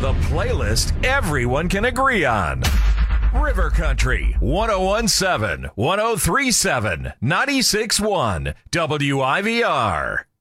The playlist everyone can agree on. River Country 1017, 1037, 96.1 WIVR.